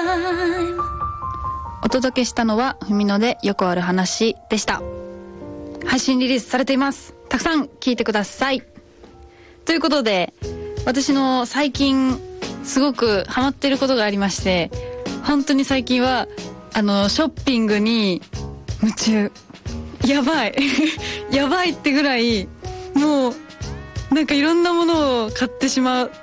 お届けしたのはふみのでよくある話でした。配信リリースされています。たくさん聞いてください。ということで、私の最近すごくハマってることがありまして、本当に最近はショッピングに夢中。やばいやばいってぐらい、もうなんかいろんなものを買ってしまって、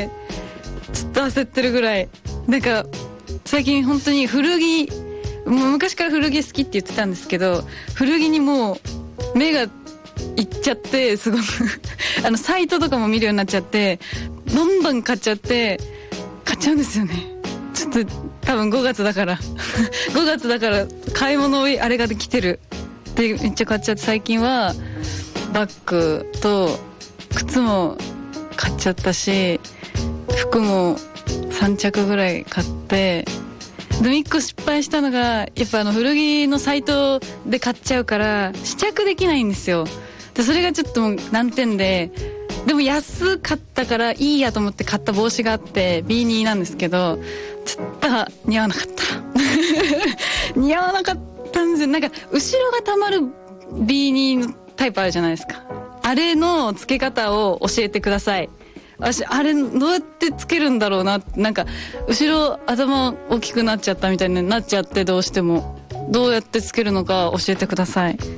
ちょっと焦ってるぐらい。なんか最近本当に古着、もう昔から古着好きって言ってたんですけど、古着にもう目がいっちゃって、すごくサイトとかも見るようになっちゃって、どんどん買っちゃって、買っちゃうんですよね。ちょっと多分5月だから5月だから買い物あれができてるで、めっちゃ買っちゃって、最近はバッグと靴も買っちゃったし、服も3着ぐらい買って、でも1個失敗したのが、やっぱ古着のサイトで買っちゃうから試着できないんですよ。でそれがちょっともう難点で、でも安かったからいいやと思って買った帽子があって、 B2 なんですけど、ちょっと似合わなかった似合わなかったんですよ。なんか後ろがたまる B2 のタイプあるじゃないですか。あれの付け方を教えてください。私あれどうやってつけるんだろうな、なんか後ろ頭大きくなっちゃったみたいになっちゃって、どうしてもどうやってつけるのか教えてください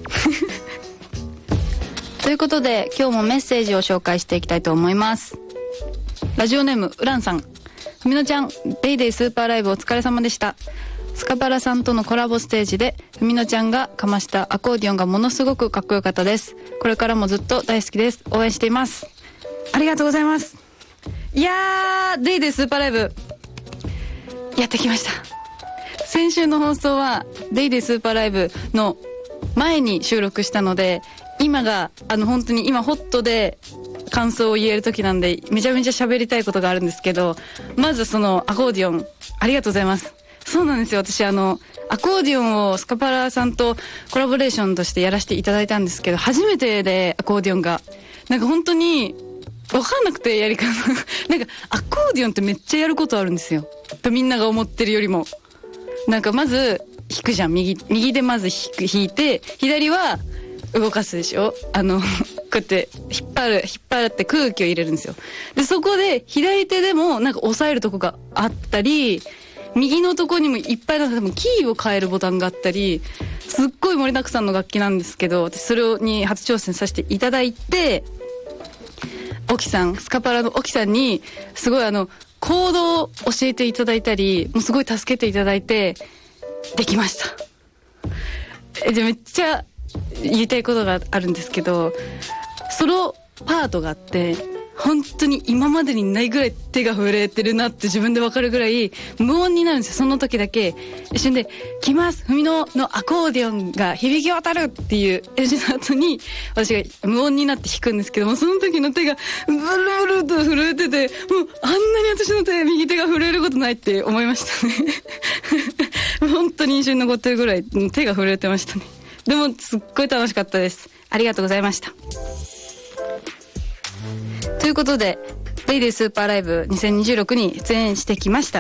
ということで、今日もメッセージを紹介していきたいと思います。ラジオネームウランさん。ふみのちゃん、デイデイスーパーライブお疲れ様でした。スカパラさんとのコラボステージでふみのちゃんがかましたアコーディオンがものすごくかっこよかったです。これからもずっと大好きです。応援しています。ありがとうございます。いやー、デイデイスーパーライブやってきました。先週の放送はデイデイスーパーライブの前に収録したので、今が本当に今ホットで感想を言える時なんで、めちゃめちゃ喋りたいことがあるんですけど、まずそのアコーディオンありがとうございます。そうなんですよ、私アコーディオンをスカパラさんとコラボレーションとしてやらせていただいたんですけど、初めてでアコーディオンがなんか本当に分かんなくて、やり方なんかアコーディオンってめっちゃやることあるんですよ、みんなが思ってるよりも。なんかまず弾くじゃん、右でまず弾いて、左は動かすでしょ。こうやって引っ張って空気を入れるんですよ。でそこで左手でもなんか押さえるとこがあったり、右のとこにもいっぱいなんか多分キーを変えるボタンがあったり、すっごい盛りだくさんの楽器なんですけど、私それに初挑戦させていただいて、沖さん、スカパラの沖さんにすごいコードを教えていただいたり、もうすごい助けていただいてできました。めっちゃ言いたいことがあるんですけど、ソロパートがあって、本当に今までにないぐらい手が震えてるなって自分で分かるぐらい無音になるんですよ。その時だけ一瞬で来ますふみのアコーディオンが響き渡るっていう演じの後に私が無音になって弾くんですけども、その時の手がブルブルと震えてて、もうあんなに私の右手が震えることないって思いましたね本当に印象に残ってるぐらい手が震えてましたね。でもすっごい楽しかったです。ありがとうございました。ということで、デイデイスーパーライブ2026に出演してきました